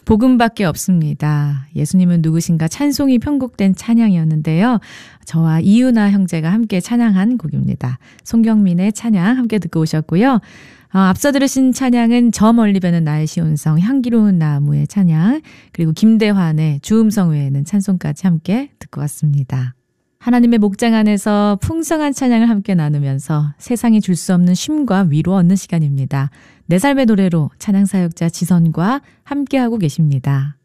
복음밖에 없습니다. 예수님은 누구신가 찬송이 편곡된 찬양이었는데요. 저와 이유나 형제가 함께 찬양한 곡입니다. 송경민의 찬양 함께 듣고 오셨고요. 앞서 들으신 찬양은 저 멀리 뵈는 나의 시온성 향기로운 나무의 찬양, 그리고 김대환의 주음성 외에는 찬송까지 함께 듣고 왔습니다. 하나님의 목장 안에서 풍성한 찬양을 함께 나누면서 세상이 줄 수 없는 쉼과 위로 얻는 시간입니다. 내 삶의 노래로 찬양사역자 지선과 함께하고 계십니다.